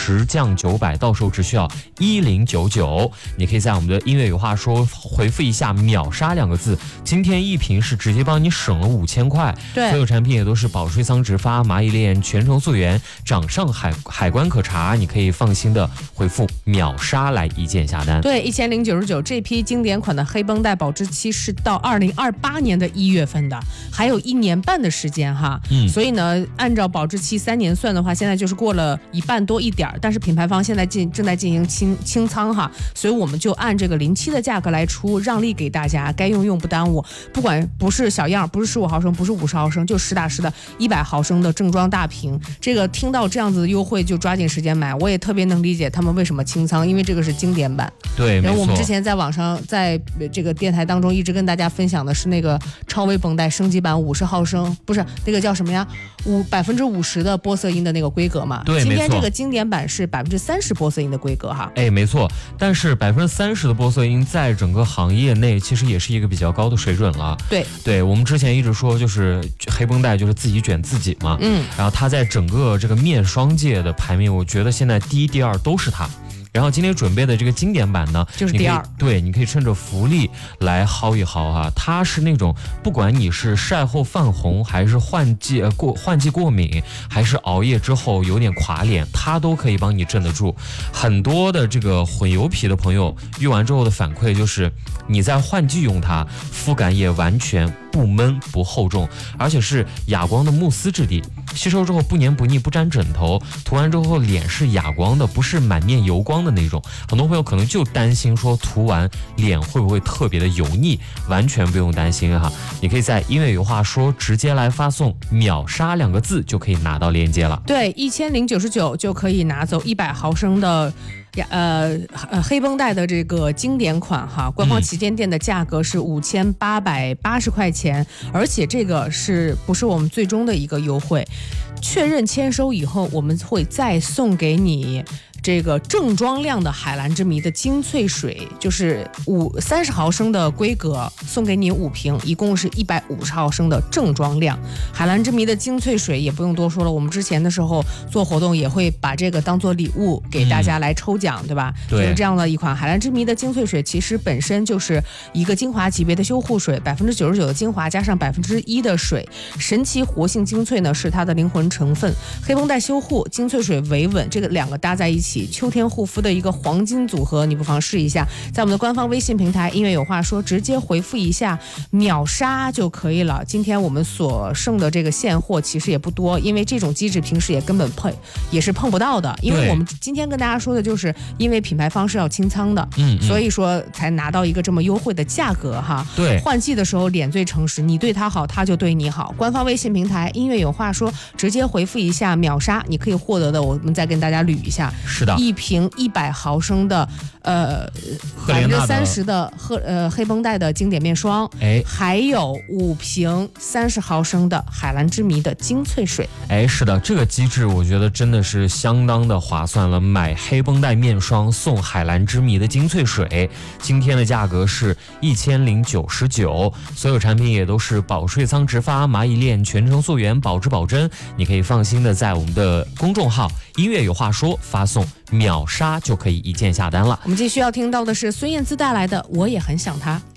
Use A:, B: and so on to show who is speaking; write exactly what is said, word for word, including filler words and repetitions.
A: 十降九百，到时候只需要一零九九。你可以在我们的音乐有话说回复一下秒杀两个字，今天一瓶是直接帮你省了五千块。
B: 对，
A: 所有产品也都是保税仓直发，蚂蚁链全程溯源，掌上海海关可查，你可以放心的回复秒杀来一键下单。
B: 对，一千零九十九这批经典款的黑绷带保质期是到二零二八年的一月份的，还有一年半的时间哈。嗯，所以呢，按照保质期三年算的话，现在就是过了一半多一点儿。但是品牌方现在进正在进行清清仓哈，所以我们就按这个零七的价格来出，让利给大家，该用用不耽误。不管不是小样，不是十五毫升，不是五十毫升，就实打实的一百毫升的正装大瓶。这个听到这样子的优惠就抓紧时间买。我也特别能理解他们为什么清仓，因为这个是经典版。
A: 对，
B: 然后我们之前在网上在这个电台当中一直跟大家分享的是那个超微绷带升级版五十毫升，不是那个叫什么呀？五百分之五十的玻色因的那个规格嘛。
A: 对，
B: 今天这个经典版是百分之三十玻色因的规格哈。
A: 哎，没错。但是百分之三十的玻色因在整个行业内其实也是一个比较高的水准了。
B: 对，
A: 对我们之前一直说就是黑绷带就是自己卷自己嘛。嗯。然后它在整个这个面霜界的排名，我觉得现在第一、第二都是它。然后今天准备的这个经典版呢，
B: 就是第二。
A: 对，你可以趁着福利来薅一薅哈。它是那种不管你是晒后泛红，还是换季过换季过敏，还是熬夜之后有点垮脸，它都可以帮你镇得住。很多的这个混油皮的朋友用完之后的反馈就是，你在换季用它，肤感也完全不闷不厚重，而且是哑光的慕斯质地，吸收之后不黏不腻不粘枕头，涂完之后脸是哑光的，不是满面油光的那种。很多朋友可能就担心说涂完脸会不会特别的油腻，完全不用担心哈。你可以在音乐有话说直接来发送秒杀两个字就可以拿到链接了。
B: 对，一千零九十九就可以拿走一百毫升的呃呃黑绷带的这个经典款哈，官方旗舰店的价格是五千八百八十块钱，而且这个是不是我们最终的一个优惠？确认签收以后，我们会再送给你这个正装量的海蓝之谜的精粹水，就是五三十毫升的规格，送给你五瓶，一共是一百五十毫升的正装量。海蓝之谜的精粹水也不用多说了，我们之前的时候做活动也会把这个当做礼物给大家来抽奖，嗯、对吧？
A: 对，
B: 就是这样的一款海蓝之谜的精粹水，其实本身就是一个精华级别的修护水，百分之九十九的精华加上百分之一的水，神奇活性精粹呢是它的灵魂成分。黑绷带修护，精粹水维稳，这个两个搭在一起。秋天护肤的一个黄金组合，你不妨试一下，在我们的官方微信平台音乐有话说直接回复一下秒杀就可以了。今天我们所剩的这个现货其实也不多，因为这种机制平时也根本碰也是碰不到的，因为我们今天跟大家说的就是因为品牌方是要清仓的，嗯，所以说才拿到一个这么优惠的价格哈。
A: 对，
B: 换季的时候脸最诚实，你对他好他就对你好。官方微信平台音乐有话说直接回复一下秒杀，你可以获得的我们再跟大家捋一下。
A: 是的，
B: 一瓶一百毫升的呃百分之三十的黑呃黑绷带的经典面霜，哎，还有五瓶三十毫升的海蓝之谜的精粹水。
A: 哎，是的，这个机制我觉得真的是相当的划算了。买黑绷带面霜送海蓝之谜的精粹水，今天的价格是一千零九十九，所有产品也都是保税仓直发，蚂蚁链全程溯源，保质保真。你可以放心的在我们的公众号音乐有话说发送秒杀就可以一键下单了。
B: 我们继续要听到的是孙燕姿带来的《我也很想他》。